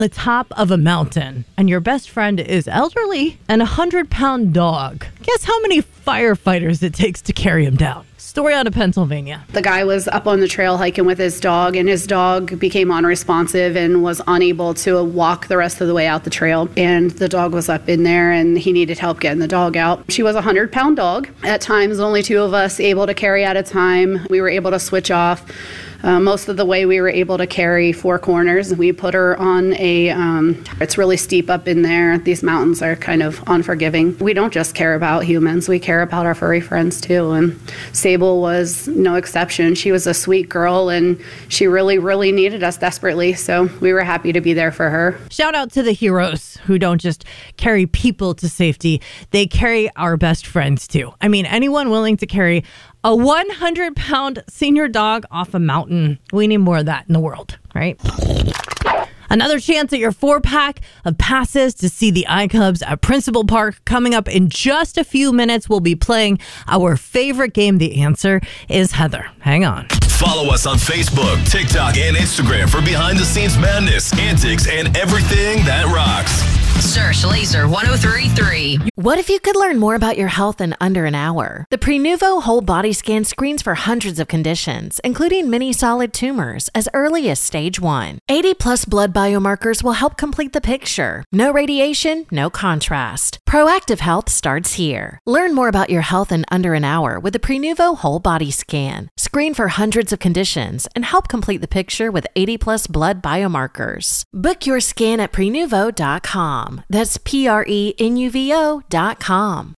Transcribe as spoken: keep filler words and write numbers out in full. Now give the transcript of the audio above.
the top of a mountain and your best friend is elderly and a hundred pound dog. Guess how many firefighters it takes to carry him down? Story out of Pennsylvania. The guy was up on the trail hiking with his dog, and his dog became unresponsive and was unable to walk the rest of the way out the trail. And the dog was up in there, and he needed help getting the dog out. She was a hundred pound dog. At times, only two of us able to carry at a time. We were able to switch off. Uh, most of the way we were able to carry four corners. We put her on a, um, it's really steep up in there. These mountains are kind of unforgiving. We don't just care about humans, we care about our furry friends too. And Sable was no exception. She was a sweet girl and she really, really needed us desperately. So we were happy to be there for her. Shout out to the heroes who don't just carry people to safety. They carry our best friends too. I mean, anyone willing to carry a one hundred pound senior dog off a mountain. We need more of that in the world, right? Another chance at your four-pack of passes to see the iCubs at Principal Park coming up in just a few minutes. We'll be playing our favorite game. The answer is Heather. Hang on. Follow us on Facebook, TikTok, and Instagram for behind-the-scenes madness, antics, and everything that rocks. Search Laser one oh three point three. What if you could learn more about your health in under an hour? The Prenuvo Whole Body Scan screens for hundreds of conditions, including many solid tumors, as early as stage one. eighty plus blood biomarkers will help complete the picture. No radiation, no contrast. Proactive health starts here. Learn more about your health in under an hour with the Prenuvo Whole Body Scan. Screen for hundreds of conditions and help complete the picture with eighty plus blood biomarkers. Book your scan at prenuvo dot com. That's P R E N U V O dot com.